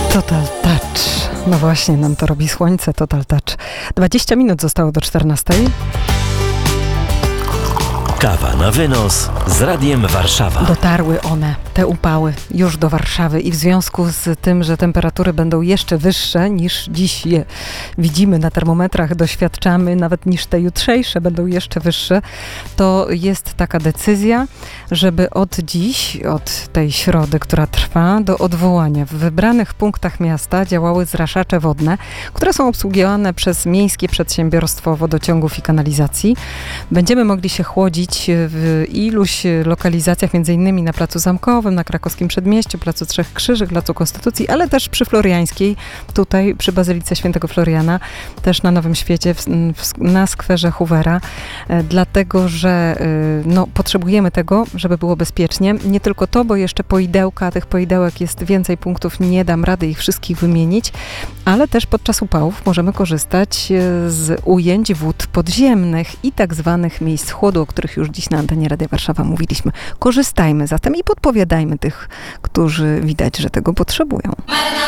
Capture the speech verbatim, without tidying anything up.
Total Touch. No właśnie, nam to robi słońce. Total Touch. dwadzieścia minut zostało do czternastej. Kawa na wynos z Radiem Warszawa. Dotarły one, te upały, już do Warszawy i w związku z tym, że temperatury będą jeszcze wyższe niż dziś je widzimy na termometrach, doświadczamy, nawet niż te jutrzejsze będą jeszcze wyższe, to jest taka decyzja, żeby od dziś, od tej środy, która trwa, do odwołania w wybranych punktach miasta działały zraszacze wodne, które są obsługiwane przez Miejskie Przedsiębiorstwo Wodociągów i Kanalizacji. Będziemy mogli się chłodzić w iluś lokalizacjach, między innymi na Placu Zamkowym, na Krakowskim Przedmieściu, Placu Trzech Krzyży, Placu Konstytucji, ale też przy Floriańskiej, tutaj przy Bazylice Świętego Floriana, też na Nowym Świecie, w, w, na skwerze Hoovera, e, dlatego, że e, no, potrzebujemy tego, żeby było bezpiecznie. Nie tylko to, bo jeszcze poidełka, tych poidełek jest więcej punktów, nie dam rady ich wszystkich wymienić, ale też podczas upałów możemy korzystać e, z ujęć wód podziemnych i tak zwanych miejsc chłodu, o których już dziś na antenie Radia Warszawa mówiliśmy. Korzystajmy zatem i podpowiadajmy tych, którzy widać, że tego potrzebują.